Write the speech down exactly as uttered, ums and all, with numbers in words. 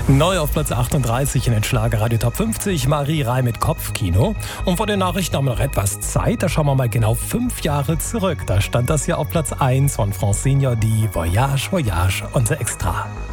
Neu auf Platz achtunddreißig in den Schlagerradio Top fünfzig, Marie Rei mit Kopfkino. Und vor den Nachrichten haben wir noch etwas Zeit, da schauen wir mal genau fünf Jahre zurück. Da stand das ja auf Platz eins von Francine Jordi, Voyage, Voyage, unser Extra.